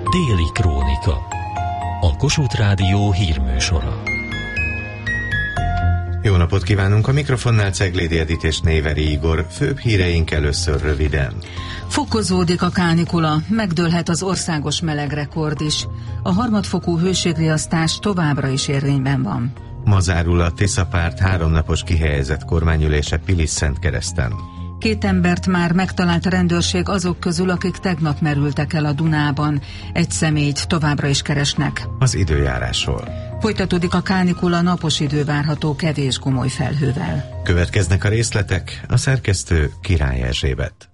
Déli Krónika. A Kossuth Rádió hírműsora. Jó napot kívánunk! A mikrofonnál Ceglédi Edith és Néveri Igor. Főbb híreink először röviden. Fokozódik a kánikula, megdőlhet az országos melegrekord is. A harmadfokú hőségriasztás továbbra is érvényben van. Ma zárul a Tisza-párt 3 napos kihelyezett kormányülése Pilis-Szentkereszten. 2 embert már megtalált a rendőrség azok közül, akik tegnap merültek el a Dunában. 1 személyt továbbra is keresnek. Az időjárásról. Folytatódik a kánikula, napos idő várható kevés gomoly felhővel. Következnek a részletek, a szerkesztő Király Erzsébet.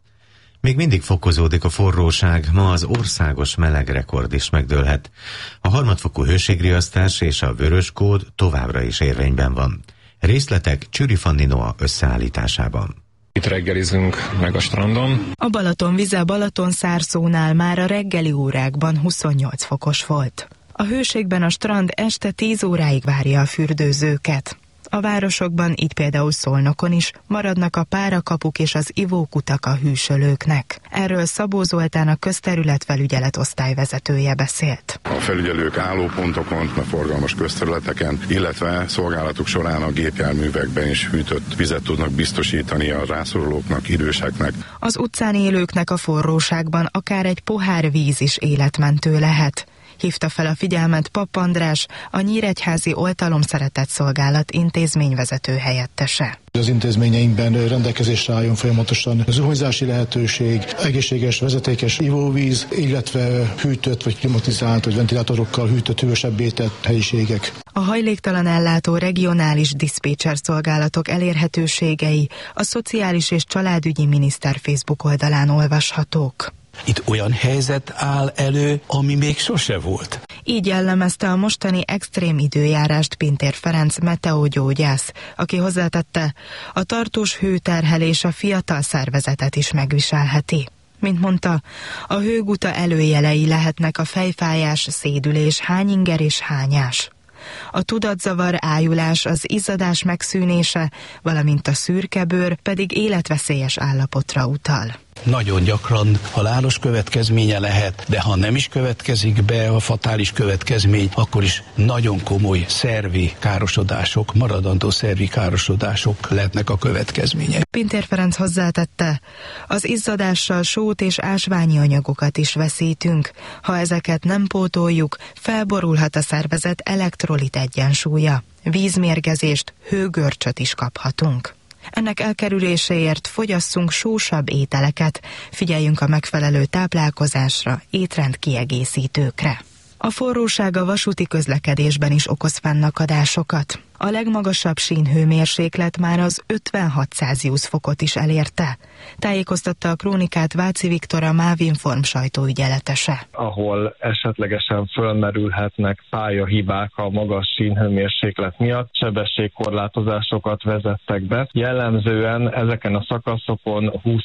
Még mindig fokozódik a forróság, ma az országos melegrekord is megdőlhet. A harmadfokú hőségriasztás és a vörös kód továbbra is érvényben van. Részletek Csüri Fanni Noa összeállításában. Itt reggelizünk meg a strandon. A Balatonvize Balatonszárszónál már a reggeli órákban 28 fokos volt. A hőségben a strand este 10 óráig várja a fürdőzőket. A városokban, így például Szolnokon is, maradnak a párakapuk és az ivókutak a hűsölőknek. Erről Szabó Zoltán, a közterületfelügyelet osztályvezetője beszélt. A felügyelők állópontokon, a forgalmas közterületeken, illetve szolgálatuk során a gépjárművekben is hűtött vizet tudnak biztosítani a rászorulóknak, időseknek. Az utcán élőknek a forróságban akár egy pohár víz is életmentő lehet. Hívta fel a figyelmet Papp András, a Nyíregyházi Oltalomszeretet Szolgálat intézményvezető helyettese. Az intézményeinkben rendelkezésre álljon folyamatosan zuhanyzási lehetőség, egészséges, vezetékes ivóvíz, illetve hűtött vagy klimatizált vagy ventilátorokkal hűtött, hűvösebbé tett helyiségek. A hajléktalan ellátó regionális diszpécser szolgálatok elérhetőségei a Szociális és Családügyi Miniszter Facebook oldalán olvashatók. Itt olyan helyzet áll elő, ami még sose volt. Így jellemezte a mostani extrém időjárást Pintér Ferenc meteogyógyász, aki hozzátette, a tartós hőterhelés a fiatal szervezetet is megviselheti. Mint mondta, a hőguta előjelei lehetnek a fejfájás, szédülés, hányinger és hányás. A tudatzavar, ájulás, az izzadás megszűnése, valamint a szürkebőr pedig életveszélyes állapotra utal. Nagyon gyakran halálos következménye lehet, de ha nem is következik be a fatális következmény, akkor is nagyon komoly szervi károsodások, maradandó szervi károsodások lehetnek a következménye. Pintér Ferenc hozzátette, az izzadással sót és ásványi anyagokat is veszítünk. Ha ezeket nem pótoljuk, felborulhat a szervezet elektrolit egyensúlya. Vízmérgezést, hőgörcsöt is kaphatunk. Ennek elkerüléséért fogyasszunk sósabb ételeket, figyeljünk a megfelelő táplálkozásra, étrendkiegészítőkre. A forróság a vasúti közlekedésben is okoz fennakadásokat. A legmagasabb sínhőmérséklet már az 56 Celsius fokot is elérte. Tájékoztatta a krónikát Váci Viktor, a Mávinform sajtóügyeletese. Ahol esetlegesen fölmerülhetnek pályahibák a magas sínhőmérséklet miatt, sebességkorlátozásokat vezettek be. Jellemzően ezeken a szakaszokon 20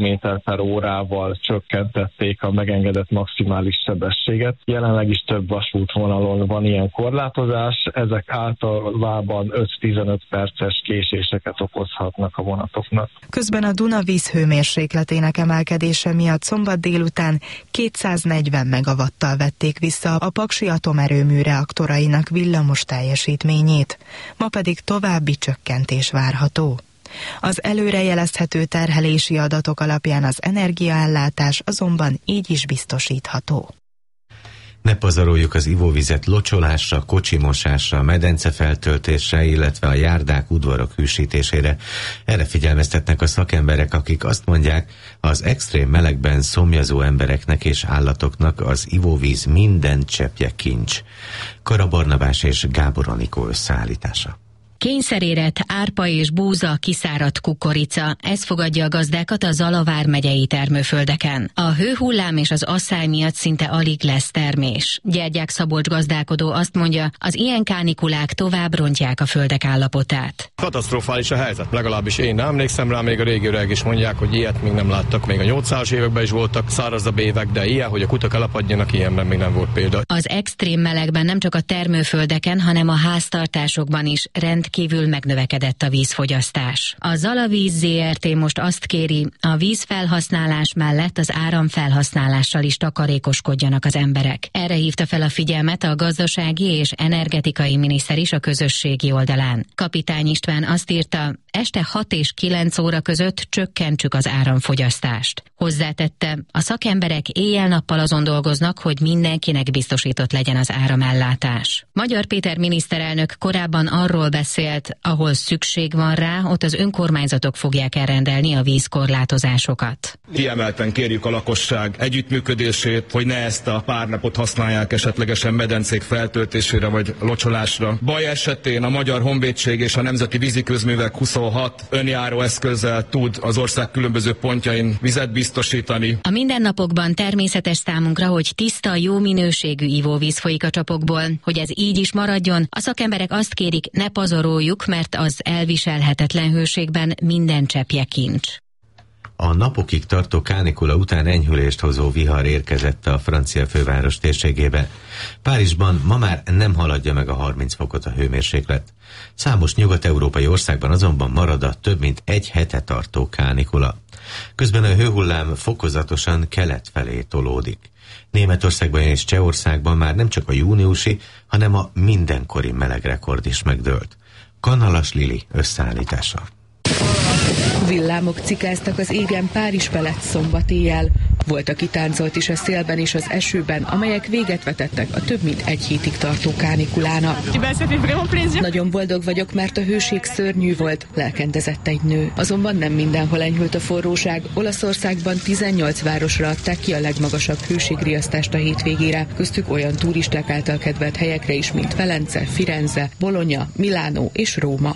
km/órával csökkentették a megengedett maximális sebességet. Jelenleg is több vasútvonalon van ilyen korlátozás, ezek általában 5-15 perces késéseket okozhatnak a vonatoknak. Közben a Duna vízhőmérsékletének emelkedése miatt szombat délután 240 megawattal vették vissza a Paksi atomerőmű reaktorainak villamos teljesítményét, ma pedig további csökkentés várható. Az előrejelezhető terhelési adatok alapján az energiaellátás azonban így is biztosítható. Ne pazaroljuk az ivóvizet locsolásra, kocsimosásra, medencefeltöltésre, illetve a járdák, udvarok hűsítésére. Erre figyelmeztetnek a szakemberek, akik azt mondják, az extrém melegben szomjazó embereknek és állatoknak az ivóvíz minden cseppje kincs. Kara Barnabás és Gábor Anikó összeállítása. Kényszerérett, árpa és búza, kiszáradt kukorica, ez fogadja a gazdákat a Zala vármegyei termőföldeken. A hőhullám és az asszály miatt szinte alig lesz termés. Gyergyák Szabolcs gazdálkodó azt mondja, az ilyen kánikulák tovább rontják a földek állapotát. Katasztrofális a helyzet, legalábbis én nem emlékszem rá, még a régi öregek is mondják, hogy ilyet még nem láttak. Még a 80-as években is voltak szárazabb évek, de ilyen, hogy a kutak elapadjanak, ilyenben még nem volt példa. Az extrém melegben nem csak a termőföldeken, hanem a háztartásokban is rendkívül rendkívül megnövekedett a vízfogyasztás. A Zala Víz Zrt. Most azt kéri, a vízfelhasználás mellett az áramfelhasználással is takarékoskodjanak az emberek. Erre hívta fel a figyelmet a gazdasági és energetikai miniszter is a közösségi oldalán. Kapitány István azt írta, este 6 és 9 óra között csökkentsük az áramfogyasztást. Hozzátette, a szakemberek éjjel-nappal azon dolgoznak, hogy mindenkinek biztosított legyen az áramellátás. Magyar Péter miniszterelnök korábban arról beszélt, ahol szükség van rá, ott az önkormányzatok fogják elrendelni a vízkorlátozásokat. Kiemelten kérjük a lakosság együttműködését, hogy ne ezt a pár napot használják esetlegesen medencék feltöltésére vagy locsolásra. Baj esetén a Magyar Honvédség és a Nemzeti Víziközművek 26 önjáró eszközzel tud az ország különböző pontjain vizet biztosítani. A mindennapokban természetes számunkra, hogy tiszta, jó minőségű ivóvíz folyik a csapokból, hogy ez így is maradjon. A szakemberek azt kérik, ne pazaroljuk, mert az elviselhetetlen hőségben minden cseppje kincs. A napokig tartó kánikula után enyhülést hozó vihar érkezett a francia főváros térségébe. Párizsban ma már nem haladja meg a 30 fokot a hőmérséklet. Számos nyugat-európai országban azonban marad a több mint egy hete tartó kánikula. Közben a hőhullám fokozatosan kelet felé tolódik. Németországban és Csehországban már nem csak a júniusi, hanem a mindenkori melegrekord is megdőlt. Kanalas Lili összeállítása. Villámok cikáztak az égen Párizs felett szombat éjjel. Volt, aki táncolt is a szélben és az esőben, amelyek véget vetettek a több mint egy hétig tartó kánikulának. Nagyon boldog vagyok, mert a hőség szörnyű volt, lelkendezett egy nő. Azonban nem mindenhol enyhült a forróság. Olaszországban 18 városra adták ki a legmagasabb hőségriasztást a hétvégére, köztük olyan turisták által kedvelt helyekre is, mint Velence, Firenze, Bologna, Milánó és Róma.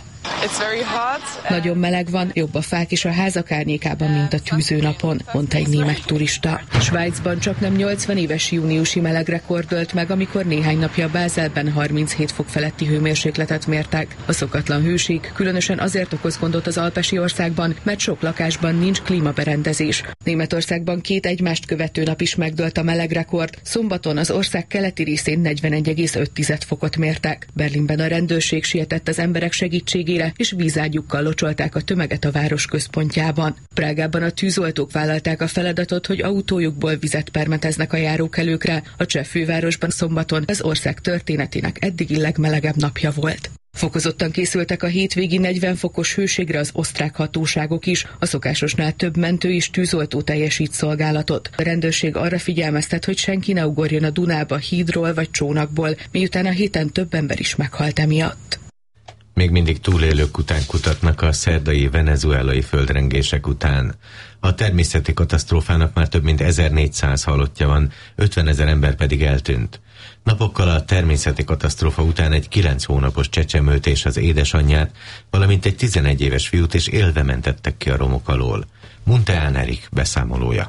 Nagyon meleg van, jobb a fák és a házak árnyékában, mint a tűzőnapon, mondta egy német turista. Svájcban csaknem 80 éves júniusi melegrekord ölt meg, amikor néhány napja Bázelben 37 fok feletti hőmérsékletet mértek. A szokatlan hőség különösen azért okoz gondot az alpesi országban, mert sok lakásban nincs klímaberendezés. Németországban 2 egymást követő nap is megdőlt a melegrekord. Szombaton az ország keleti részén 41,5 fokot mértek. Berlinben a rendőrség sietett az emberek segítségére, és vízágyukkal locsolták a tömeget a város központjában. Prágában a tűzoltók vállalták a feladatot, hogy autójukból vizet permeteznek a járókelőkre. A cseh fővárosban szombaton az ország történetének eddigi legmelegebb napja volt. Fokozottan készültek a hétvégi 40 fokos hőségre az osztrák hatóságok is, a szokásosnál több mentő és tűzoltó teljesít szolgálatot. A rendőrség arra figyelmeztet, hogy senki ne ugorjon a Dunába hídról vagy csónakból, miután a héten több ember is meghalt emiatt. Még mindig túlélők után kutatnak a szerdai venezuelai földrengések után. A természeti katasztrófának már több mint 1400 halottja van, 50 000 ember pedig eltűnt. Napokkal a természeti katasztrófa után egy 9 hónapos csecsemőt és az édesanyját, valamint egy 11 éves fiút is élve mentettek ki a romok alól. Munteán Erik beszámolója.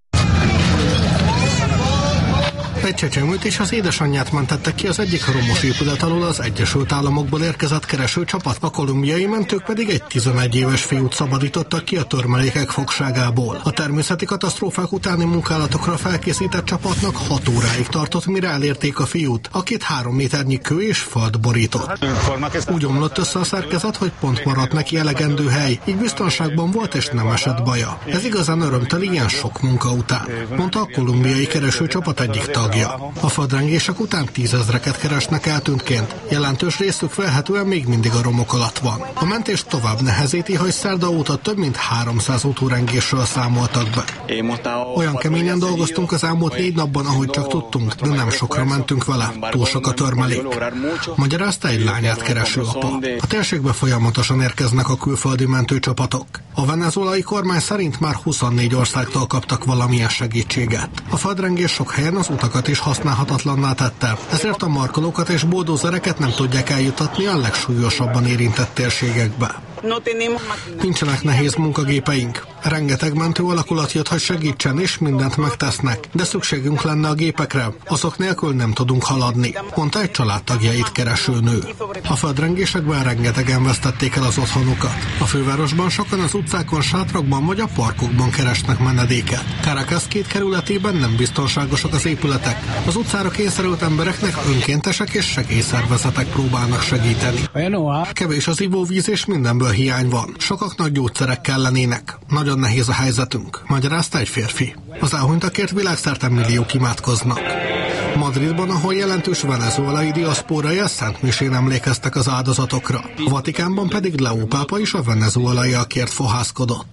Egy csecsemőt és az édesanyját mentettek ki az egyik romos épület alól az Egyesült Államokból érkezett keresőcsapat, a kolumbiai mentők pedig egy 11 éves fiút szabadítottak ki a törmelékek fogságából. A természeti katasztrófák utáni munkálatokra felkészített csapatnak 6 óráig tartott, mire elérték a fiút, akit 3 méternyi kő és föld borított. Úgy omlott össze a szerkezet, hogy pont maradt neki elegendő hely, így biztonságban volt és nem esett baja. Ez igazán örömteli ilyen sok munka után, mondta a kolumbiai keresőcsapat egyik tagja. A földrengések után 10 000-eket keresnek eltűntként. Jelentős részük vélhetően még mindig a romok alatt van. A mentés tovább nehezíti, hogy szerda óta több mint 300 útórengésről számoltak be. Olyan keményen dolgoztunk az elmúlt 4 napban, ahogy csak tudtunk, de nem sokra mentünk vele. Túl sok a törmelék. Magyarázta egy lányát kereső apa. A térségbe folyamatosan érkeznek a külföldi mentőcsapatok. A venezuelai kormány szerint már 24 országtól kaptak valamilyen segítséget. A földrengés sok helyen az utakat is használhatatlanná tette, ezért a markolókat és buldózereket nem tudják eljutatni a legsúlyosabban érintett térségekbe. Nincsenek nehéz munkagépeink. Rengeteg mentő alakulat jött, hogy segítsen, és mindent megtesznek. De szükségünk lenne a gépekre. Azok nélkül nem tudunk haladni, mondta egy családtagjait kereső nő. A földrengésekben rengetegen vesztették el az otthonukat. A fővárosban sokan az utcákon, sátrakban vagy a parkokban keresnek menedéket. Caracas 2 kerületében nem biztonságosak az épületek. Az utcára kényszerült embereknek önkéntesek és segélyszervezetek próbálnak segíteni. Kevés az ivóvíz és mindenből hiány van. Sokaknak gyógyszerek kellenének. Nagyon nehéz a helyzetünk, magyarázta egy férfi. Az elhunytakért világszerte milliók imádkoznak. Madridban, ahol jelentős venezuelai diaszpórai a Szent Misén emlékeztek az áldozatokra. A Vatikánban pedig Leó pápa is a venezuelaiakért fohászkodott.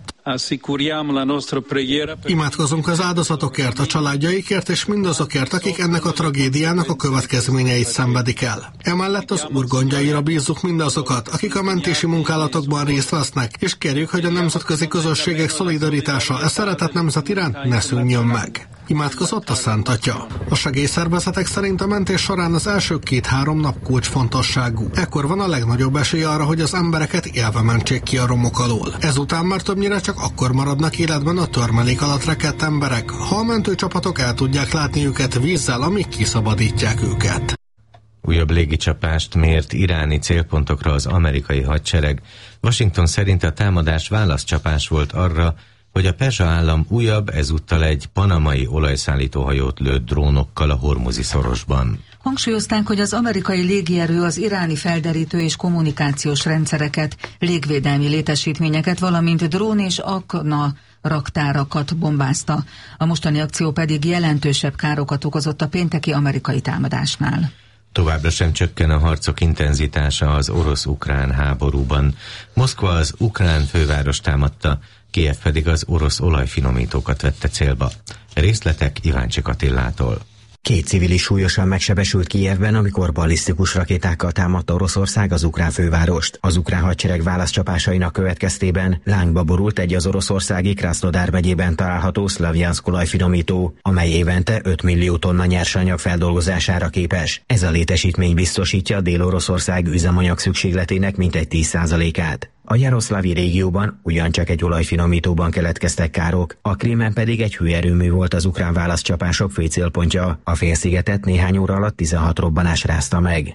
Imádkozunk az áldozatokért, a családjaikért és mindazokért, akik ennek a tragédiának a következményeit szenvedik el. Emellett az Úr gondjaira bízzuk mindazokat, akik a mentési munkálatokban részt vesznek, és kérjük, hogy a nemzetközi közösségek szolidaritása e szeretett nemzet iránt ne szűnjön meg. Imádkozott a Szent Atya. A segélyszervezetek szerint a mentés során az első 2-3 nap kulcsfontosságú. Ekkor van a legnagyobb esély arra, hogy az embereket élve mentsék ki a romok alól. Ezután már többnyire csak akkor maradnak életben a törmelék alatt rekedt emberek, ha a mentőcsapatok el tudják látni őket vízzel, amíg kiszabadítják őket. Újabb légicsapást mért iráni célpontokra az amerikai hadsereg. Washington szerint a támadás válaszcsapás volt arra, hogy a perzsa állam újabb, ezúttal egy panamai olajszállítóhajót lőtt drónokkal a Hormuzi szorosban. Hangsúlyozták, hogy az amerikai légierő az iráni felderítő és kommunikációs rendszereket, légvédelmi létesítményeket, valamint drón és akna raktárakat bombázta. A mostani akció pedig jelentősebb károkat okozott a pénteki amerikai támadásnál. Továbbra sem csökken a harcok intenzitása az orosz-ukrán háborúban. Moszkva az ukrán főváros támadta, Kijev pedig az orosz olajfinomítókat vette célba. Részletek Iváncsik Attillától. 2 civilis súlyosan megsebesült Kijevben, amikor ballisztikus rakétákkal támadta Oroszország az ukrán fővárost. Az ukrán hadsereg válaszcsapásainak következtében lángba borult egy az oroszországi Krasznodar megyében található Szlavjanszk olajfinomító, amely évente 5 millió tonna nyersanyag feldolgozására képes. Ez a létesítmény biztosítja Dél-Oroszország üzemanyag szükségletének mintegy 10%-át. A Jaroszlavi régióban ugyancsak egy olajfinomítóban keletkeztek károk, a Krímen pedig egy hőerőmű volt az ukrán válaszcsapások fő célpontja. A félszigetet néhány óra alatt 16 robbanás rázta meg.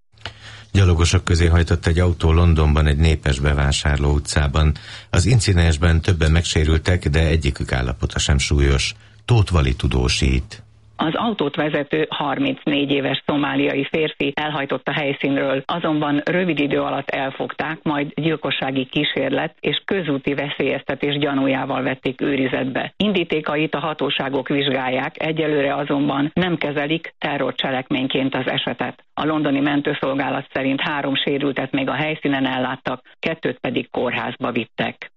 Gyalogosok közé hajtott egy autó Londonban egy népes bevásárló utcában. Az incidensben többen megsérültek, de egyikük állapota sem súlyos. Tóth Vali tudósít. Az autót vezető 34 éves szomáliai férfi elhajtott a helyszínről, azonban rövid idő alatt elfogták, majd gyilkossági kísérlet és közúti veszélyeztetés gyanújával vették őrizetbe. Indítékait a hatóságok vizsgálják, egyelőre azonban nem kezelik terrorcselekményként az esetet. A londoni mentőszolgálat szerint 3 sérültet még a helyszínen elláttak, 2 pedig kórházba vittek.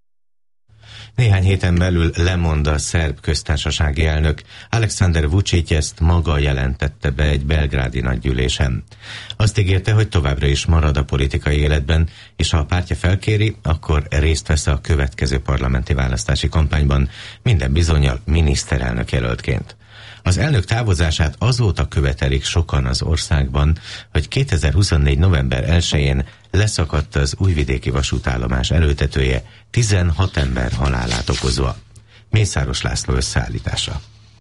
Néhány héten belül lemond a szerb köztársasági elnök. Aleksandar Vučić ezt maga jelentette be egy belgrádi nagygyűlésen. Azt ígérte, hogy továbbra is marad a politikai életben, és ha a pártja felkéri, akkor részt vesz a következő parlamenti választási kampányban, minden bizonnyal miniszterelnök jelöltként. Az elnök távozását azóta követelik sokan az országban, hogy 2024. november 1-én leszakadt az újvidéki vasútállomás előtetője, 16 ember halálát okozva. Mészáros László összeállítása.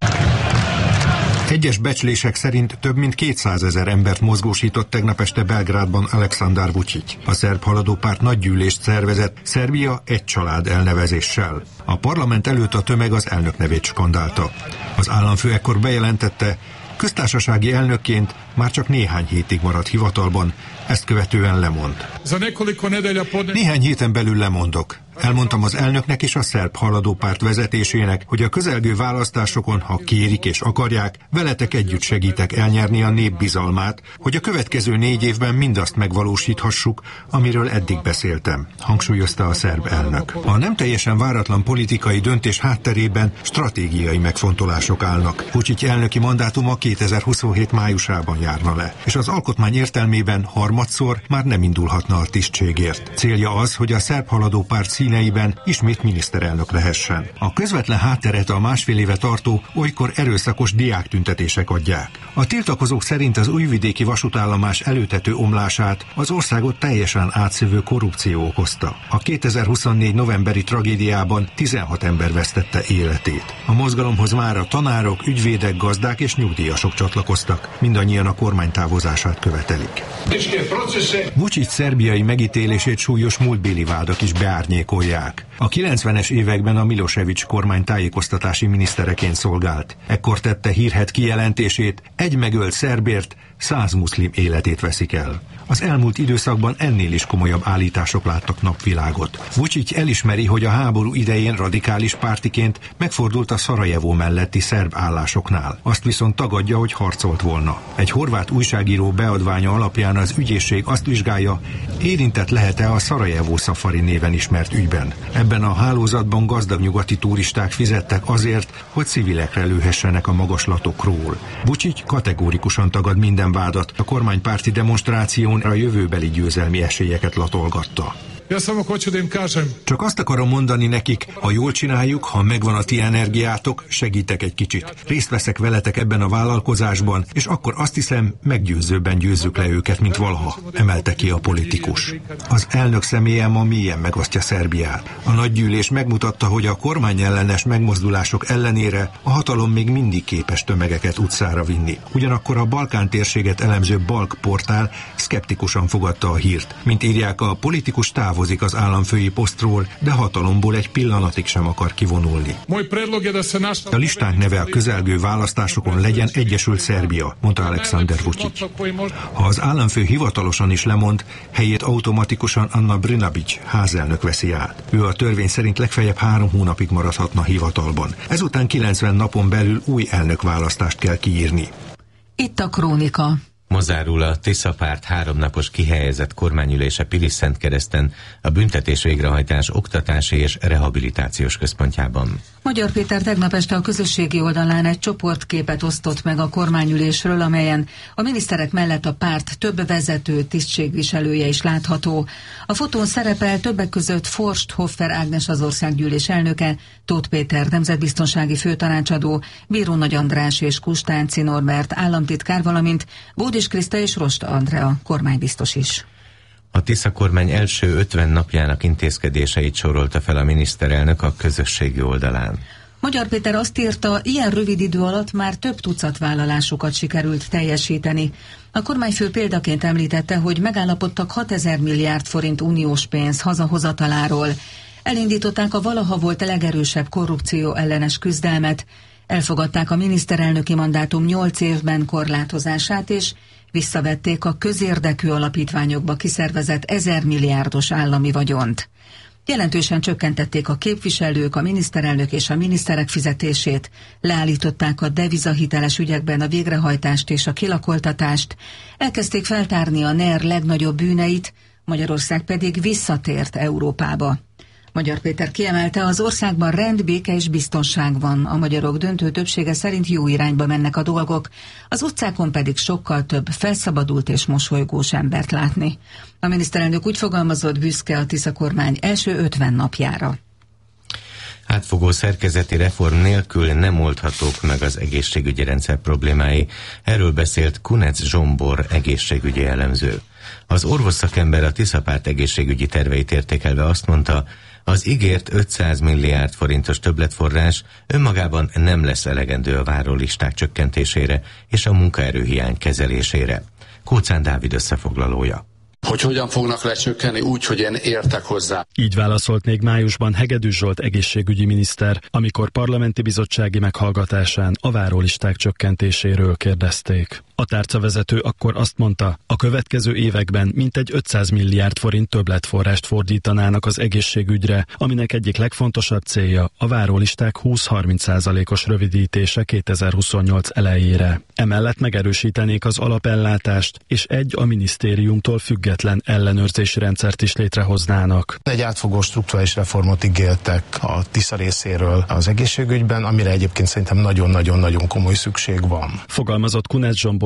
Egyes becslések szerint több mint 200 000 embert mozgósított tegnap este Belgrádban Aleksandar Vučić. A szerb haladó párt nagygyűlést szervezett, Szerbia egy család elnevezéssel. A parlament előtt a tömeg az elnök nevét skandálta. Az államfő ekkor bejelentette, köztársasági elnökként már csak néhány hétig maradt hivatalban, ezt követően lemond. Néhány héten belül lemondok. Elmondtam az elnöknek és a szerb haladó párt vezetésének, hogy a közelgő választásokon, ha kérik és akarják, veletek együtt segítek elnyerni a nép bizalmát, hogy a következő 4 évben mindazt megvalósíthassuk, amiről eddig beszéltem, hangsúlyozta a szerb elnök. A nem teljesen váratlan politikai döntés hátterében stratégiai megfontolások állnak. Vučić elnöki mandátuma 2027 májusában járna le, és az alkotmány értelmében harmadszor már nem indulhatna a tisztségért. Célja az, hogy a szerb haladó párt színeiben ismét miniszterelnök lehessen. A közvetlen hátteret a másfél éve tartó, olykor erőszakos diáktüntetések adják. A tiltakozók szerint az újvidéki vasútállomás előtető omlását az országot teljesen átszövő korrupció okozta. A 2024 novemberi tragédiában 16 ember vesztette életét. A mozgalomhoz már a tanárok, ügyvédek, gazdák és nyugdíjasok csatlakoztak. Mindannyian a kormány távozását követelik. Vučić szerbiai megítélését súlyos múltbéli vádak is beárnyékolják. A 90-es években a Milosevic kormány tájékoztatási minisztereként szolgált. Ekkor tette hírhedt kijelentését, egy megölt szerbért 100 muszlim életét veszik el. Az elmúlt időszakban ennél is komolyabb állítások láttak napvilágot. Vučić elismeri, hogy a háború idején radikális pártiként megfordult a Szarajevó melletti szerb állásoknál. Azt viszont tagadja, hogy harcolt volna. Egy horvát újságíró beadványa alapján az ügyészség azt vizsgálja, érintett lehet-e a Szarajevó Szafari néven ismert ügyben. Ebben a hálózatban gazdag nyugati turisták fizettek azért, hogy civilekre lőhessenek a magaslatokról. Vučić kategórikusan tagad minden vádat. A kormánypárti demonstráción a jövőbeli győzelmi esélyeket latolgatta. Csak azt akarom mondani nekik, ha jól csináljuk, ha megvan a ti energiátok, segítek egy kicsit. Részt veszek veletek ebben a vállalkozásban, és akkor azt hiszem, meggyőzőbben győzzük le őket, mint valaha, emelte ki a politikus. Az elnök személye ma mélyen megosztja Szerbiát. A nagygyűlés megmutatta, hogy a kormányellenes megmozdulások ellenére a hatalom még mindig képes tömegeket utcára vinni. Ugyanakkor a Balkán térséget elemző Balk portál szkeptikusan fogadta a hírt. Mint írják, a politikus távozik az államfői posztról, de hatalomból egy pillanatig sem akar kivonulni. A listánk neve a közelgő választásokon legyen Egyesült Szerbia, mondta Aleksandar Vučić. Ha az államfő hivatalosan is lemond, helyét automatikusan Anna Brnabić házelnök veszi át. Ő a törvény szerint legfeljebb 3 hónapig maradhatna hivatalban. Ezután 90 napon belül új elnökválasztást kell kiírni. Itt a krónika. Mozárul a Tisza párt 3 napos kihelyezett kormányülése Pilisszentkereszten, a büntetés végrehajtás oktatási és rehabilitációs központjában. Magyar Péter tegnap este a közösségi oldalán egy csoportképet osztott meg a kormányülésről, amelyen a miniszterek mellett a párt több vezető tisztségviselője is látható. A fotón szerepel többek között Forst Hoffer Ágnes, az országgyűlés elnöke, Tóth Péter nemzetbiztonsági főtanácsadó, Bíró Nagy András és Kustánci Norbert államtitkár, valamint Bódis Kriszta és Rost Andrea kormánybiztos is. A Tisza kormány első 50 napjának intézkedéseit sorolta fel a miniszterelnök a közösségi oldalán. Magyar Péter azt írta, ilyen rövid idő alatt már több tucat vállalásokat sikerült teljesíteni. A kormányfő példaként említette, hogy megállapodtak 6000 milliárd forint uniós pénz hazahozataláról. Elindították a valaha volt legerősebb korrupció ellenes küzdelmet, elfogadták a miniszterelnöki mandátum 8 évben korlátozását, és visszavették a közérdekű alapítványokba kiszervezett 1000 milliárdos állami vagyont. Jelentősen csökkentették a képviselők, a miniszterelnök és a miniszterek fizetését, leállították a devizahiteles ügyekben a végrehajtást és a kilakoltatást, elkezdték feltárni a NER legnagyobb bűneit, Magyarország pedig visszatért Európába. Magyar Péter kiemelte, az országban rend, béke és biztonság van. A magyarok döntő többsége szerint jó irányba mennek a dolgok, az utcákon pedig sokkal több felszabadult és mosolygós embert látni. A miniszterelnök úgy fogalmazott, büszke a Tisza kormány első 50 napjára. Átfogó szerkezeti reform nélkül nem oldhatók meg az egészségügyi rendszer problémái. Erről beszélt Kunec Zsombor egészségügyi elemző. Az orvosszakember a Tisza párt egészségügyi terveit értékelve azt mondta, az ígért 500 milliárd forintos többletforrás önmagában nem lesz elegendő a várólisták csökkentésére és a munkaerőhiány kezelésére. Kóczán Dávid összefoglalója. Hogy hogyan fognak lecsökkenni úgy, hogy én értek hozzá. Így válaszolt még májusban Hegedűs Zsolt egészségügyi miniszter, amikor parlamenti bizottsági meghallgatásán a várólisták csökkentéséről kérdezték. A tárcavezető akkor azt mondta, a következő években mintegy 500 milliárd forint többletforrást fordítanának az egészségügyre, aminek egyik legfontosabb célja a várólisták 20-30%-os rövidítése 2028 elejére. Emellett megerősítenék az alapellátást, és egy a minisztériumtól független ellenőrzési rendszert is létrehoznának. Egy átfogó strukturális reformot ígértek a Tisza részéről az egészségügyben, amire egyébként szerintem nagyon-nagyon-nagyon komoly szükség van. Fogalmazott Kunec Zsombor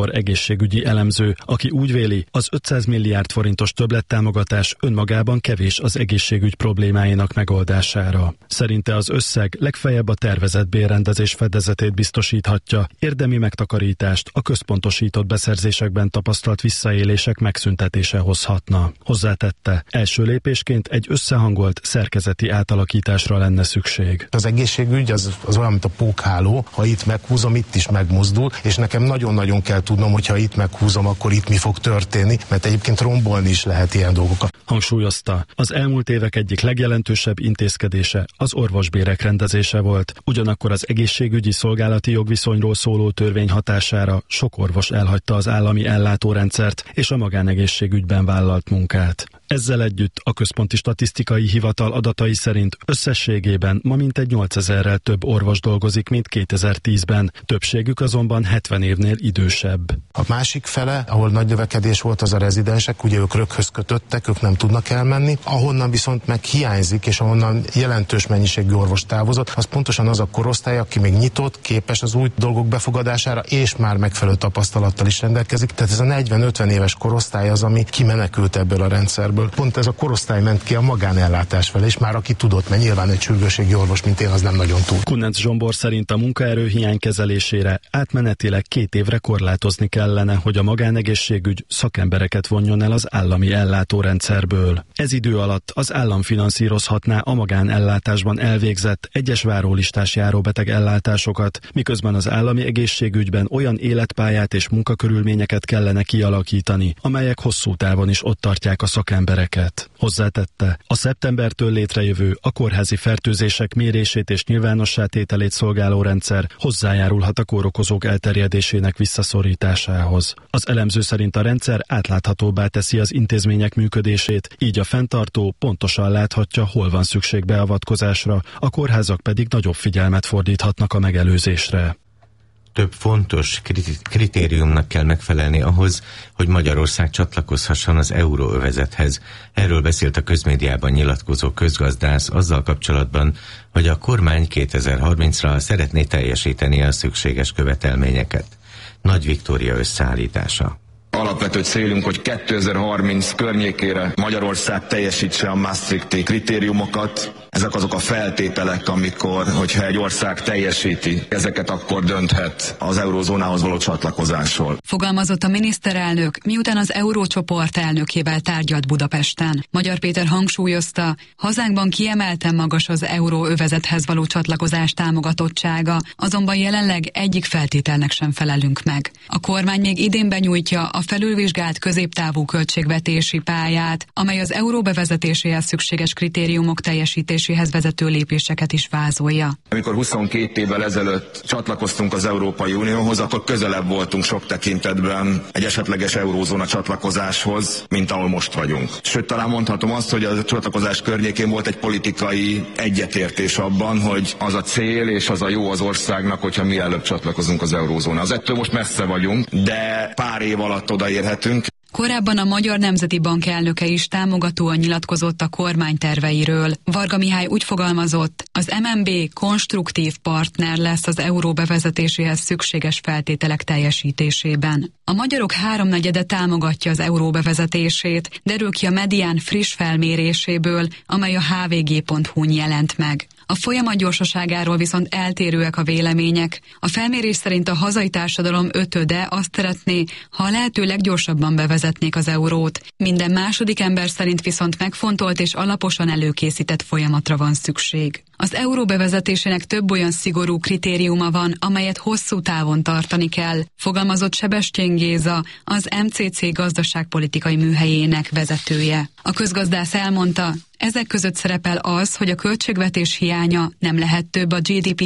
Zsombor egészségügyi elemző, aki úgy véli, az 500 milliárd forintos többlettámogatás önmagában kevés az egészségügy problémáinak megoldására. Szerinte az összeg legfeljebb a tervezett bérrendezés fedezetét biztosíthatja, érdemi megtakarítást a központosított beszerzésekben tapasztalt visszaélések megszüntetése hozhatna. Hozzátette, első lépésként egy összehangolt szerkezeti átalakításra lenne szükség. Az egészségügy az olyan, mint a pókháló, ha itt meghúzom, itt is megmozdul, és nekem nagyon-nagyon kell tudnom, hogy ha itt meghúzom, akkor itt mi fog történni, mert egyébként rombolni is lehet ilyen dolgokat. Hangsúlyozta, az elmúlt évek egyik legjelentősebb intézkedése az orvosbérek rendezése volt, ugyanakkor az egészségügyi szolgálati jogviszonyról szóló törvény hatására sok orvos elhagyta az állami ellátórendszert és a magánegészségügyben vállalt munkát. Ezzel együtt a Központi Statisztikai Hivatal adatai szerint összességében ma mintegy 8000-rel több orvos dolgozik, mint 2010-ben, többségük azonban 70 évnél idősebb. A másik fele, ahol nagy növekedés volt, az a rezidensek, ugye ők röghöz kötöttek, ők nem tudnak elmenni, ahonnan viszont meg hiányzik, és ahonnan jelentős mennyiségű orvos távozott, az pontosan az a korosztály, aki még nyitott, képes az új dolgok befogadására, és már megfelelő tapasztalattal is rendelkezik. Tehát ez a 40-50 éves korosztály az, ami kimenekült ebből a rendszerből. Pont ez a korosztály ment ki a magánellátás felé, és már aki tudott, mert nyilván egy sürgősségi orvos, mint én, az nem nagyon tud. Kunenc Zsombor szerint a munkaerőhiány kezelésére átmenetileg 2 évre korlátozni kellene, hogy a magánegészségügy szakembereket vonjon el az állami ellátórendszerből. Ez idő alatt az állam finanszírozhatná a magánellátásban elvégzett egyes várólistás járóbeteg ellátásokat, miközben az állami egészségügyben olyan életpályát és munkakörülményeket kellene kialakítani, amelyek hosszú távon is ott tartják a szakembereket. Hozzátette, a szeptembertől létrejövő a kórházi fertőzések mérését és nyilvánossá tételét szolgáló rendszer hozzájárulhat a kórokozók elterjedésének visszaszorításához. Az elemző szerint a rendszer átláthatóbbá teszi az intézmények működését, így a fenntartó pontosan láthatja, hol van szükség beavatkozásra, a kórházak pedig nagyobb figyelmet fordíthatnak a megelőzésre. Több fontos kritériumnak kell megfelelni ahhoz, hogy Magyarország csatlakozhasson az euróövezethez. Erről beszélt a közmédiában nyilatkozó közgazdász azzal kapcsolatban, hogy a kormány 2030-ra szeretné teljesíteni a szükséges követelményeket. Nagy Viktória összeállítása. Alapvető célunk, hogy 2030 környékére Magyarország teljesítse a Maastrichti kritériumokat. Ezek azok a feltételek, amikor, hogyha egy ország teljesíti ezeket, akkor dönthet az eurózónához való csatlakozásról. Fogalmazott a miniszterelnök, miután az eurócsoport elnökével tárgyalt Budapesten. Magyar Péter hangsúlyozta, hazánkban kiemelten magas az euróövezethez való csatlakozás támogatottsága, azonban jelenleg egyik feltételnek sem felelünk meg. A kormány még idén benyújtja a felülvizsgált középtávú költségvetési pályát, amely az euró bevezetéséhez szükséges kritériumok teljesítéséhez vezető lépéseket is vázolja. Amikor 22 évvel ezelőtt csatlakoztunk az Európai Unióhoz, akkor közelebb voltunk sok tekintetben egy esetleges eurózóna csatlakozáshoz, mint ahol most vagyunk. Sőt, talán mondhatom azt, hogy a csatlakozás környékén volt egy politikai egyetértés abban, hogy az a cél és az a jó az országnak, hogyha mielőbb csatlakozunk az eurózónához. Ettől most messze vagyunk, de pár év alatt odaérhetünk. Korábban a Magyar Nemzeti Bank elnöke is támogatóan nyilatkozott a kormány terveiről. Varga Mihály úgy fogalmazott, az MNB konstruktív partner lesz az euró bevezetéséhez szükséges feltételek teljesítésében. A magyarok 3/4 támogatja az euró bevezetését, derül ki a Medián friss felméréséből, amely a hvg.hu-n jelent meg. A folyamat gyorsaságáról viszont eltérőek a vélemények. A felmérés szerint a hazai társadalom 5/5 azt szeretné, ha a lehető leggyorsabban bevezetnék az eurót. Minden második ember szerint viszont megfontolt és alaposan előkészített folyamatra van szükség. Az euró bevezetésének több olyan szigorú kritériuma van, amelyet hosszú távon tartani kell, fogalmazott Sebestyén Géza, az MCC gazdaságpolitikai műhelyének vezetője. A közgazdász elmondta, ezek között szerepel az, hogy a költségvetés hiánya nem lehet több a GDP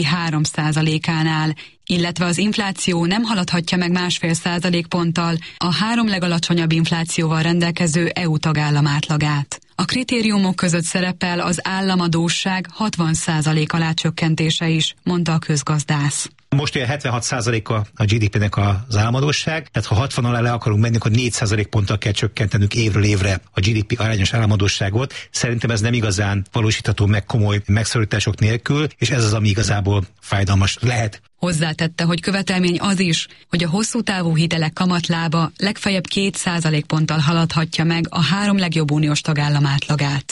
3%-ánál, illetve az infláció nem haladhatja meg 1,5%-ponttal a 3 legalacsonyabb inflációval rendelkező EU tagállam átlagát. A kritériumok között szerepel az államadósság 60% alá csökkentése is, mondta a közgazdász. Most ugye 76%-a a GDP-nek az államadósság, tehát ha 60 alá le akarunk menni, akkor 4% ponttal kell csökkentenünk évről évre a GDP arányos államadósságot. Szerintem ez nem igazán valósítható meg komoly megszorítások nélkül, és ez az, ami igazából fájdalmas lehet. Hozzátette, hogy követelmény az is, hogy a hosszú távú hitelek kamatlába legfeljebb 2% ponttal haladhatja meg a 3 legjobb uniós tagállam átlagát.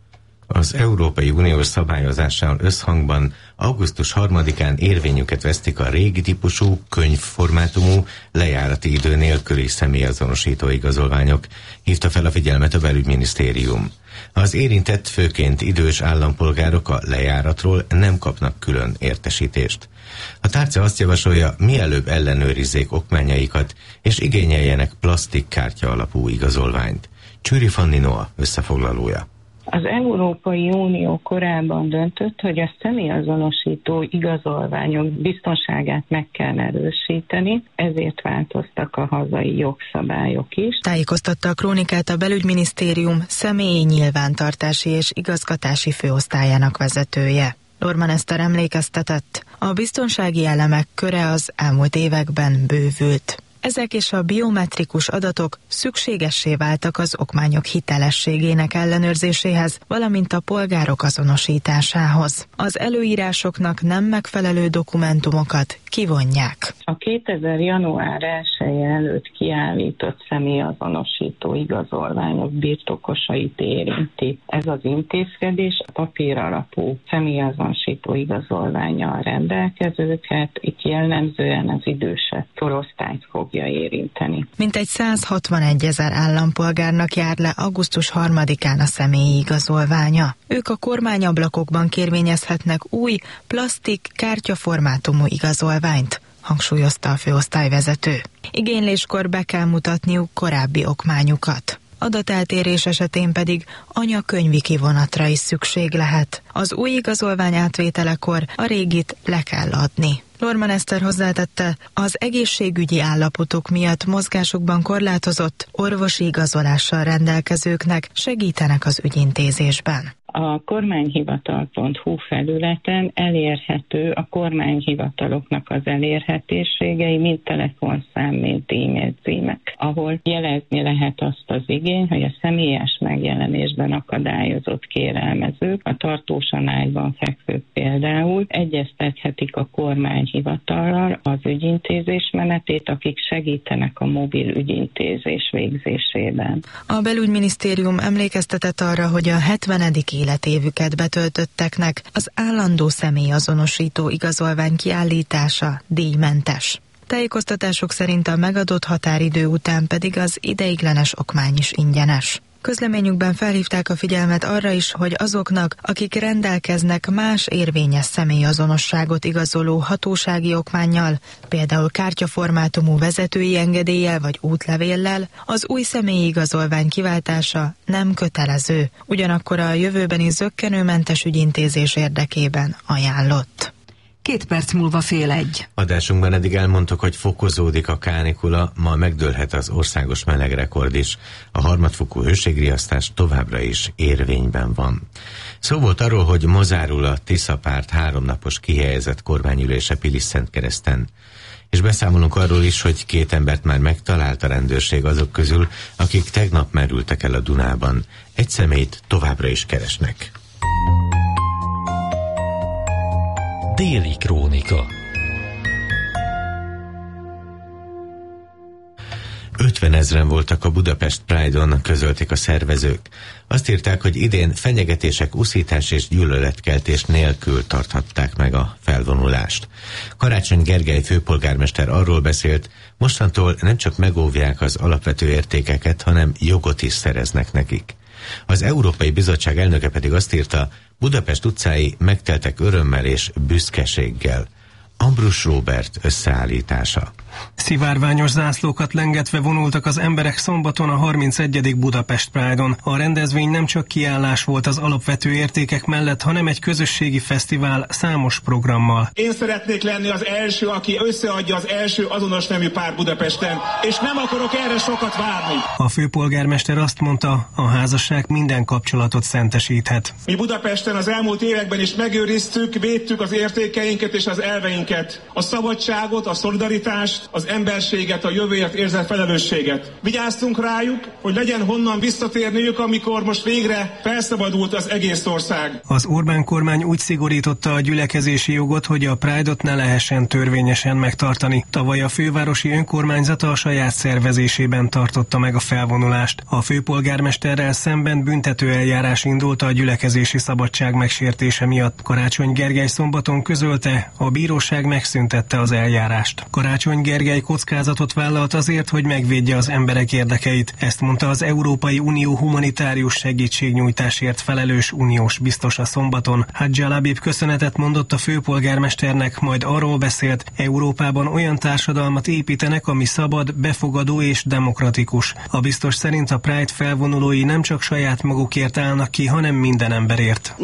Az Európai Unió szabályozással összhangban augusztus 3-án érvényüket vesztik a régi típusú, könyvformátumú, lejárati idő nélküli személyazonosító igazolványok, hívta fel a figyelmet a belügyminisztérium. Az érintett, főként idős állampolgárok a lejáratról nem kapnak külön értesítést. A tárca azt javasolja, mielőbb ellenőrizzék okmányaikat, és igényeljenek plastikkártya alapú igazolványt. Csőri Fanni Noa összefoglalója. Az Európai Unió korábban döntött, hogy a személyazonosító igazolványok biztonságát meg kell erősíteni, ezért változtak a hazai jogszabályok is. Tájékoztatta a Krónikát a Belügyminisztérium személyi nyilvántartási és igazgatási főosztályának vezetője. Lorman Eszter emlékeztetett, a biztonsági elemek köre az elmúlt években bővült. Ezek és a biometrikus adatok szükségessé váltak az okmányok hitelességének ellenőrzéséhez, valamint a polgárok azonosításához. Az előírásoknak nem megfelelő dokumentumokat kivonják. A 2000. január 1 előtt kiállított személyazonosító igazolványok birtokosait érinti. Ez az intézkedés a papír alapú személyazonosító igazolvánnyal rendelkezőket, itt jellemzően az idősebb korosztályt fogja érinteni. Mintegy 161 000 állampolgárnak jár le augusztus 3-án a személyi igazolványa. Ők a kormányablakokban kérvényezhetnek új plastik kártyaformátumú igazolványt, hangsúlyozta a főosztályvezető. Igényléskor be kell mutatniuk korábbi okmányukat. Adateltérés esetén pedig anyakönyvi kivonatra is szükség lehet. Az új igazolvány átvételekor a régit le kell adni. Lorman Eszter hozzátette, az egészségügyi állapotok miatt mozgásukban korlátozott orvosi igazolással rendelkezőknek segítenek az ügyintézésben. A kormányhivatal.hu felületen elérhető a kormányhivataloknak az elérhetőségei, mind telefonszám, mind e-mail címek, ahol jelezni lehet azt az igény, hogy a személyes megjelenésben akadályozott kérelmezők, a tartósan ágyban fekvők például egyeztethetik a kormányhivatallal az ügyintézés menetét, akik segítenek a mobil ügyintézés végzésében. A belügyminisztérium emlékeztetett arra, hogy a 70. életévüket betöltötteknek az állandó személyazonosító igazolvány kiállítása díjmentes. Tájékoztatások szerint a megadott határidő után pedig az ideiglenes okmány is ingyenes. Közleményükben felhívták a figyelmet arra is, hogy azoknak, akik rendelkeznek más érvényes személyazonosságot igazoló hatósági okmánnyal, például kártyaformátumú vezetői engedéllyel vagy útlevéllel, az új személyi igazolvány kiváltása nem kötelező, ugyanakkor a jövőbeni zökkenőmentes ügyintézés érdekében ajánlott. 2 perc múlva 12:30. Adásunkban eddig elmondtuk, hogy fokozódik a kánikula, ma megdőlhet az országos melegrekord is. A harmadfokú hőségriasztás továbbra is érvényben van. Szó volt arról, hogy ma zárul a Tisza párt 3 napos kihelyezett kormányülése Pilisszentkereszten. És beszámolunk arról is, hogy 2 embert már megtalált a rendőrség azok közül, akik tegnap merültek el a Dunában. Egy személyt továbbra is keresnek. Déli Krónika. 50 000 voltak a Budapest Pride-on, közölték a szervezők. Azt írták, hogy idén fenyegetések, uszítás és gyűlöletkeltés nélkül tarthatták meg a felvonulást. Karácsony Gergely főpolgármester arról beszélt, mostantól nem csak megóvják az alapvető értékeket, hanem jogot is szereznek nekik. Az Európai Bizottság elnöke pedig azt írta, Budapest utcái megteltek örömmel és büszkeséggel. Ambrus Róbert összeállítása. Szivárványos zászlókat lengetve vonultak az emberek szombaton a 31. Budapest Pride-on. A rendezvény nem csak kiállás volt az alapvető értékek mellett, hanem egy közösségi fesztivál számos programmal. Én szeretnék lenni az első, aki összeadja az első azonos nemű pár Budapesten, és nem akarok erre sokat várni. A főpolgármester azt mondta, a házasság minden kapcsolatot szentesíthet. Mi Budapesten az elmúlt években is megőriztük, védtük az értékeinket és az elveinket. értékeinket, a szabadságot, a szolidaritást, az emberséget, a jövőért érzett felelősséget. Vigyáztunk rájuk, hogy legyen honnan visszatérniük, amikor most végre felszabadult az egész ország. Az Orbán kormány úgy szigorította a gyülekezési jogot, hogy a Pride-ot ne lehessen törvényesen megtartani. Tavaly a fővárosi önkormányzata a saját szervezésében tartotta meg a felvonulást. A főpolgármesterrel szemben büntető eljárás indult a gyülekezési szabadság megsértése miatt. Karácsony Gergely szombaton közölte, a bíróság megszüntette az eljárást. Karácsony Gergely kockázatot vállalt azért, hogy megvédje az emberek érdekeit. Ezt mondta az Európai Unió humanitárius segítségnyújtásért felelős uniós biztosa szombaton. Hadja Labib köszönetet mondott a főpolgármesternek, majd arról beszélt, Európában olyan társadalmat építenek, ami szabad, befogadó és demokratikus. A biztos szerint a Pride felvonulói nem csak saját magukért állnak ki, hanem minden emberért.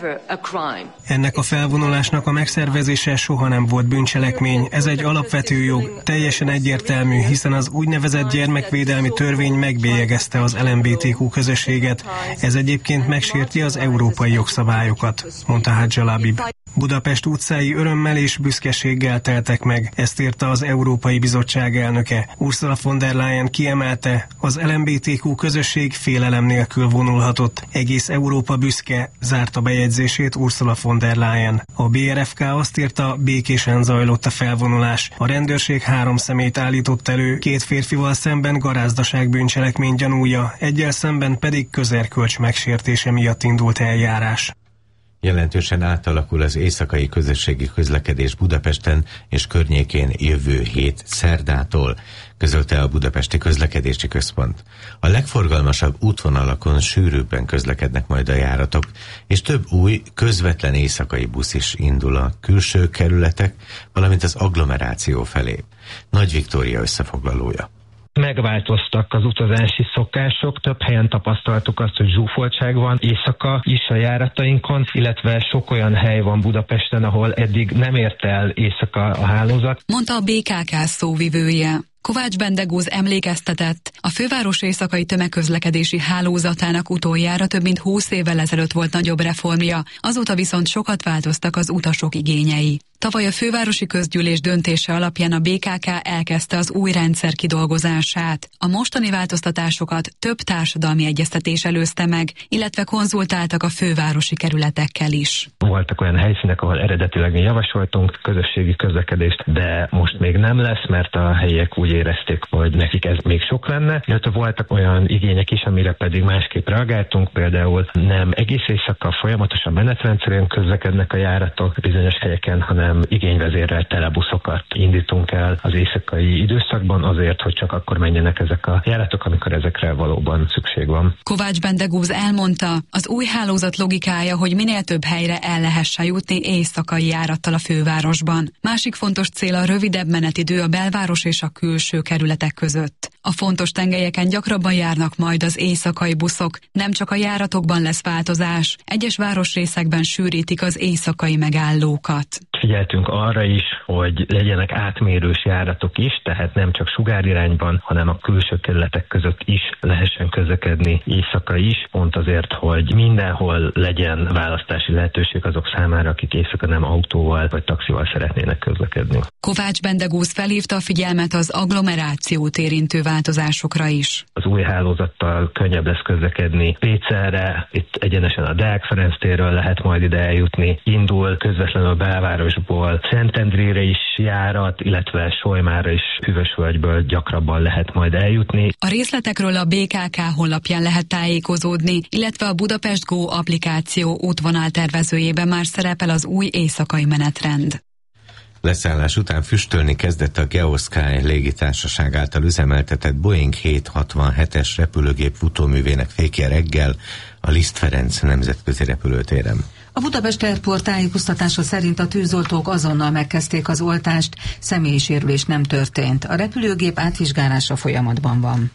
Ennek a felvonulásnak a megszervezése soha nem volt bűncselekmény. Ez egy alapvető jog, teljesen egyértelmű, hiszen az úgynevezett gyermekvédelmi törvény megbélyegezte az LMBTQ közösséget. Ez egyébként megsérti az európai jogszabályokat, mondta Hadja Labib. Budapest utcái örömmel és büszkeséggel teltek meg, ezt írta az Európai Bizottság elnöke. Ursula von der Leyen kiemelte, az LMBTQ közösség félelem nélkül vonulhatott. Egész Európa büszke, zárta bejegyzését Ursula von der Leyen. A BRFK azt írta, békésen zajlott a felvonulás. A rendőrség 3 személyt állított elő, 2 férfival szemben garázdaság bűncselekmény gyanúja, egyel szemben pedig közerkölcs megsértése miatt indult eljárás. Jelentősen átalakul az éjszakai közösségi közlekedés Budapesten és környékén jövő hét szerdától, közölte a Budapesti Közlekedési Központ. A legforgalmasabb útvonalakon sűrűbben közlekednek majd a járatok, és több új, közvetlen éjszakai busz is indul a külső kerületek, valamint az agglomeráció felé. Nagy Viktória összefoglalója. Megváltoztak az utazási szokások, több helyen tapasztaltuk azt, hogy zsúfoltság van éjszaka is a járatainkon, illetve sok olyan hely van Budapesten, ahol eddig nem ért el éjszaka a hálózat. Mondta a BKK szóvivője. Kovács Bendegúz emlékeztetett, a főváros éjszakai tömegközlekedési hálózatának utoljára több mint 20 évvel ezelőtt volt nagyobb reformja, azóta viszont sokat változtak az utasok igényei. Tavaly a fővárosi közgyűlés döntése alapján a BKK elkezdte az új rendszer kidolgozását. A mostani változtatásokat több társadalmi egyeztetés előzte meg, illetve konzultáltak a fővárosi kerületekkel is. Voltak olyan helyszínek, ahol eredetileg mi javasoltunk közösségi közlekedést, de most még nem lesz, mert a helyiek úgy érezték, hogy nekik ez még sok lenne. Illetve voltak olyan igények is, amire pedig másképp reagáltunk, például nem egész éjszaka folyamatosan menetrendszerűen közlekednek a járatok bizonyos helyeken, hanem igényvezérrel telebuszokat indítunk el az éjszakai időszakban azért, hogy csak akkor menjenek ezek a járatok, amikor ezekre valóban szükség van. Kovács Bendegúz elmondta, az új hálózat logikája, hogy minél több helyre el lehessen jutni éjszakai járattal a fővárosban. Másik fontos cél a rövidebb menetidő a belváros és a külső kerületek között. A fontos tengelyeken gyakrabban járnak majd az éjszakai buszok, nem csak a járatokban lesz változás, egyes városrészekben sűrítik az éjszakai megállókat. Figyeltünk arra is, hogy legyenek átmérős járatok is, tehát nem csak sugárirányban, hanem a külső kerületek között is lehessen közlekedni éjszaka is, pont azért, hogy mindenhol legyen választási lehetőség azok számára, akik éjszaka nem autóval vagy taxival szeretnének közlekedni. Kovács Bendegúz felhívta a figyelmet az agglomerációt érintő változásokra is. Az új hálózattal könnyebb lesz közlekedni Pécelre, itt egyenesen a Deák Ferenc térről lehet majd ide eljutni, indul közvetlenül a belvárosból Szentendrére is járat, illetve Solymára is Hűvösvölgyből gyakrabban lehet majd eljutni. A részletekről a BKK honlapján lehet tájékozódni, illetve a Budapest Go applikáció útvonaltervezőjében már szerepel az új éjszakai menetrend. Leszállás után füstölni kezdett a Geosky légitársaság által üzemeltetett Boeing 767-es repülőgép futóművének fékje reggel a Liszt Ferenc nemzetközi repülőtéren. A Budapest Airport tájékoztatása szerint a tűzoltók azonnal megkezdték az oltást, személyi sérülés nem történt. A repülőgép átvizsgálása folyamatban van.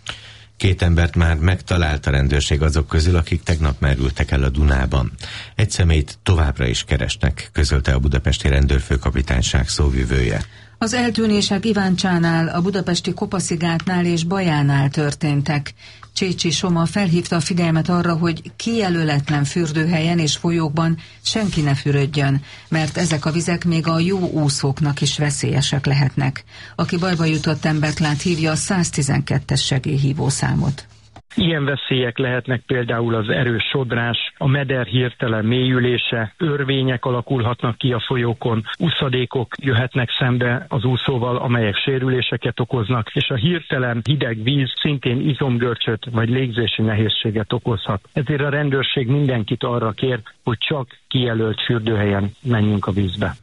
2 embert már megtalált a rendőrség azok közül, akik tegnap merültek el a Dunában. Egy személyt továbbra is keresnek, közölte a budapesti rendőrfőkapitányság szóvivője. Az eltűnések Iváncsánál, a budapesti Kopaszigátnál és Bajánál történtek. Csécsi Soma felhívta a figyelmet arra, hogy kijelöletlen fürdőhelyen és folyókban senki ne fürödjön, mert ezek a vizek még a jó úszóknak is veszélyesek lehetnek. Aki bajba jutott embert lát, hívja a 112-es segélyhívószámot. Ilyen veszélyek lehetnek például az erős sodrás, a meder hirtelen mélyülése, örvények alakulhatnak ki a folyókon, úszadékok jöhetnek szembe az úszóval, amelyek sérüléseket okoznak, és a hirtelen hideg víz szintén izomgörcsöt vagy légzési nehézséget okozhat. Ezért a rendőrség mindenkit arra kér, hogy csak kijelölt fürdőhelyen menjünk a vízbe.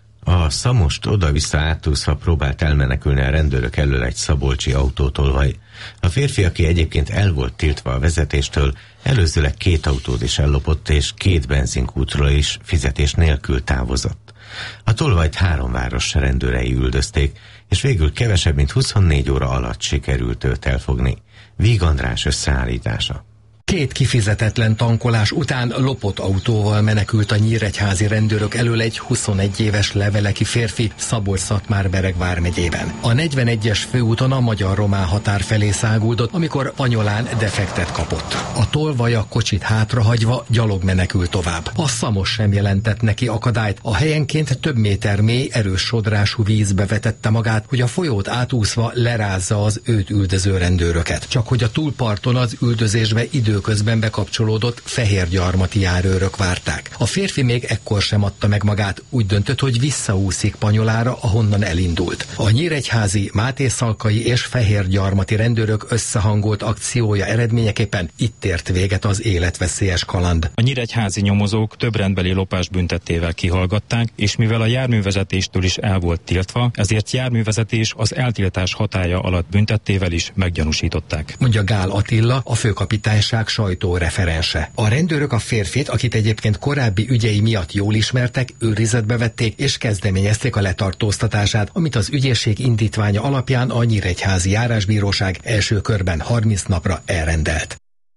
A Szamost oda-vissza átúszva próbált elmenekülni a rendőrök elől egy szabolcsi autótolvaj. A férfi, aki egyébként el volt tiltva a vezetéstől, előzőleg 2 autót is ellopott, és 2 benzinkútról is fizetés nélkül távozott. A tolvajt 3 város rendőrei üldözték, és végül kevesebb mint 24 óra alatt sikerült őt elfogni. Víg András összeállítása. 2 kifizetetlen tankolás után lopott autóval menekült a nyíregyházi rendőrök elől egy 21 éves leveleki férfi Szabolcs-Szatmár-Bereg vármegyében. A 41-es főúton a magyar-román határ felé száguldott, amikor Panyolán defektet kapott. A tolvaj a kocsit hátrahagyva gyalog menekült tovább. A Szamos sem jelentett neki akadályt. A helyenként több méter mély, erős sodrású vízbe vetette magát, hogy a folyót átúszva lerázza az őt üldöző rendőröket. Csak hogy a túlparton az üldözésbe időközben bekapcsolódott fehérgyarmati járőrök várták. A férfi még ekkor sem adta meg magát, úgy döntött, hogy visszaúszik Panyolára, ahonnan elindult. A nyíregyházi, mátészalkai és fehérgyarmati rendőrök összehangolt akciója eredményeképpen itt ért véget az életveszélyes kaland. A nyíregyházi nyomozók több rendbeli lopásbüntettével kihallgatták, és mivel a járművezetéstől is el volt tiltva, ezért járművezetés az eltiltás hatálya alatt büntettével is meggyanúsították. Mondja Gál Attila, a főkapitányság sajtóreferense. A rendőrök a férfit, akit egyébként korábbi ügyei miatt jól ismertek, őrizetbe vették és kezdeményezték a letartóztatását, amit az ügyészség indítványa alapján a nyíregyházi járásbíróság első körben 30 napra elrendelt.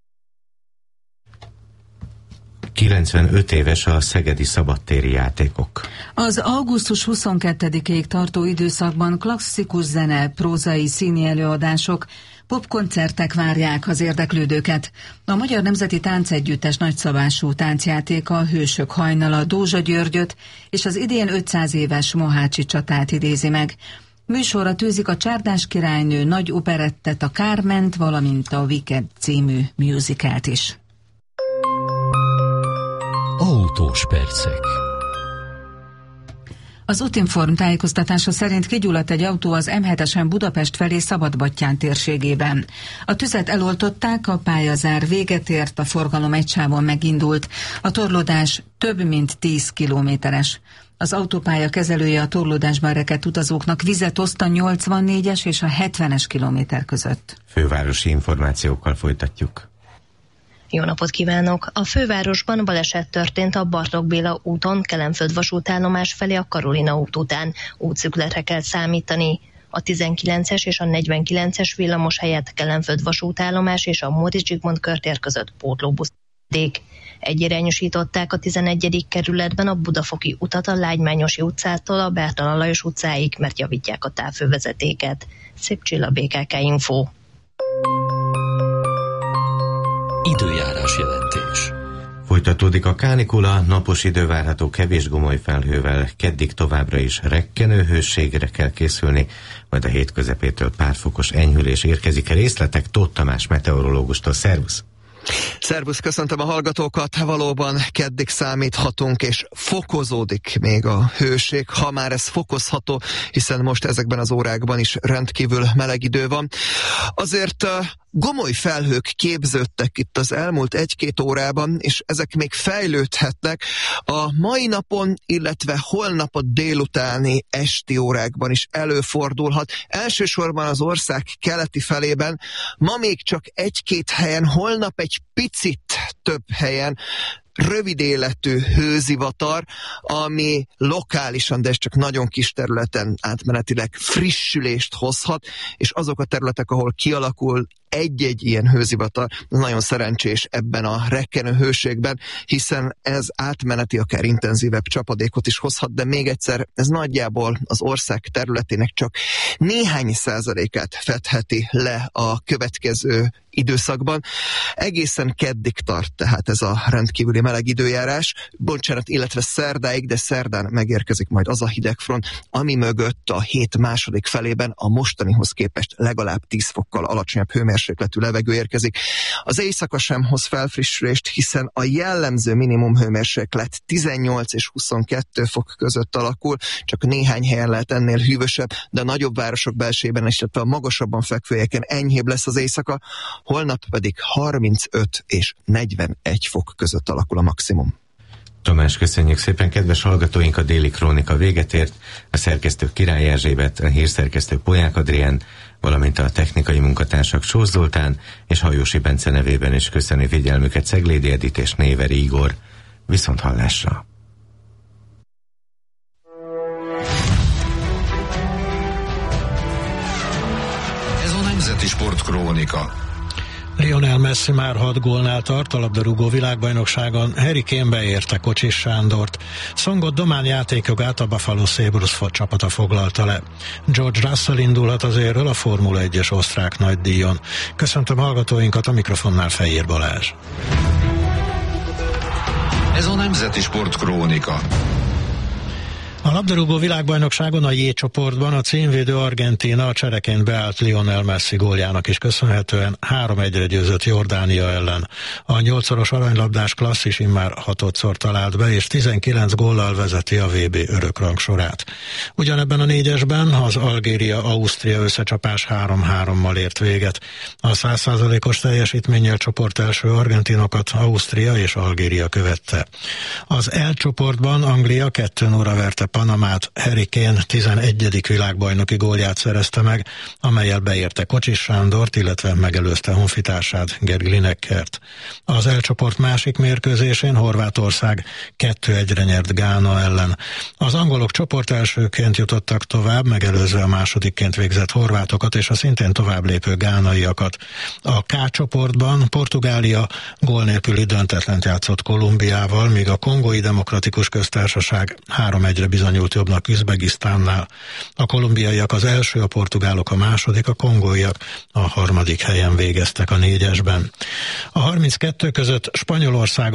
95 éves a szegedi szabadtéri játékok. Az augusztus 22-ig tartó időszakban klasszikus zene, prózai színi előadások, popkoncertek várják az érdeklődőket. A Magyar Nemzeti Táncegyüttes nagyszabású táncjátéka Hősök hajnala Dózsa Györgyöt és az idén 500 éves Mohácsi csatát idézi meg. Műsorra tűzik a Csárdás királynő nagy operettet, a Kárment, valamint a Wicked című musicalt is. Autós percek. Az Útinform tájékoztatása szerint kigyulladt egy autó az M7-esen Budapest felé Szabadbattyán térségében. A tüzet eloltották, a pályazár véget ért, a forgalom egy sávon megindult. A torlódás több mint 10 kilométeres. Az autópálya kezelője a torlódásban rekedt utazóknak vizet oszt a 84-es és a 70-es kilométer között. Fővárosi információkkal folytatjuk. Jó napot kívánok! A fővárosban baleset történt a Bartók Béla úton, Kelenföld vasútállomás felé a Karolina út után. Útszükletre kell számítani. A 19-es és a 49-es villamos helyett Kelenföld vasútállomás és a Móricz Zsigmond körtér között pótlóbusz. Egyirányosították a 11. kerületben a Budafoki utat a Lágymányosi utcától a Bertalan Lajos utcáig, mert javítják a távfővezetéket. Szép Csilla, BKK Info. Időjárás jelentés. Folytatódik a kánikula, napos idő várható kevés gomoly felhővel, keddig továbbra is rekkenő hőségre kell készülni, majd a hét közepétől pár fokos enyhülés érkezik. Részletek Tóth Tamás meteorológustól. Szervusz! Szervusz, köszöntöm a hallgatókat. Valóban keddig számíthatunk, és fokozódik még a hőség, ha már ez fokozható, hiszen most ezekben az órákban is rendkívül meleg idő van. Azért gomoly felhők képződtek itt az elmúlt 1-2 órában, és ezek még fejlődhetnek. A mai napon, illetve holnap a délutáni esti órákban is előfordulhat. Elsősorban az ország keleti felében, ma még csak 1-2 helyen, holnap egy picit több helyen rövid életű hőzivatar, ami lokálisan, de ez csak nagyon kis területen átmenetileg frissülést hozhat, és azok a területek, ahol kialakul egy-egy ilyen hőzivatar, nagyon szerencsés ebben a rekkenő hőségben, hiszen ez átmeneti, akár intenzívebb csapadékot is hozhat, de még egyszer, ez nagyjából az ország területének csak néhány százalékát fedheti le a következő időszakban. Egészen keddig tart tehát ez a rendkívüli meleg időjárás, illetve szerdáig, de szerdán megérkezik majd az a hidegfront, ami mögött a hét második felében a mostanihoz képest legalább 10 fokkal alacsonyabb hőmérsékletű levegő érkezik. Az éjszaka sem hoz felfrissülést, hiszen a jellemző minimum hőmérséklet 18 és 22 fok között alakul, csak néhány helyen lehet ennél hűvösebb, de a nagyobb városok belsejében, illetve a magasabban fekvőjeken enyhébb lesz az éjszaka, holnap pedig 35 és 41 fok között alakul a maximum. Tamás, köszönjük szépen, kedves hallgatóink, a Déli Krónika véget ért. A szerkesztő Király Erzsébet, a hírszerkesztő Polyák Adrián, valamint a technikai munkatársak Sós Zoltán és Hajósi Bence nevében is köszöni figyelmüket Ceglédi Edit és Néveri Igor. Viszont hallásra! Ez a Nemzeti Sportkrónika. Lionel Messi már 6 gólnál tart, a labdarúgó világbajnokságon Harry Kane beérte Kocsis Sándort. Songot Domán játékjogát a Buffalo Sabres csapata foglalta le. George Russell indulhat az érről a Formula 1-es osztrák nagydíjon. Köszöntöm hallgatóinkat, a mikrofonnál Fejér Balázs. Ez a Nemzeti Sportkrónika. A labdarúgó világbajnokságon a J csoportban a címvédő Argentína a csereként beállt Lionel Messi góljának is köszönhetően 3-1-re győzött Jordánia ellen. A 8-szoros aranylabdás klasszis immár 6-szor talált be, és 19 góllal vezeti a VB örökrangsorát. Ugyanebben a 4-esben az Algéria-Ausztria összecsapás 3-3-mal ért véget. A 100%-os teljesítménnyel csoport első argentinokat Ausztria és Algéria követte. Az L csoportban Anglia 2-0-ra verte Panamát, Harry Kane 11. világbajnoki gólját szerezte meg, amellyel beérte Kocsis Sándort, illetve megelőzte honfitársát, Gary Linekert. Az L csoport másik mérkőzésén Horvátország 2-1-re nyert Gána ellen. Az angolok csoport elsőként jutottak tovább, megelőzve a másodikként végzett horvátokat és a szintén tovább lépő gánaiakat. A K csoportban Portugália gól nélküli döntetlent játszott Kolumbiával, míg a Kongói Demokratikus Köztársaság 3-1-re bizonyult jobbnak Üzbegisztánnál. A kolumbiaiak az első, a portugálok a második, a kongóiak a harmadik helyen végeztek a 4-esben. A 32 között Spanyolország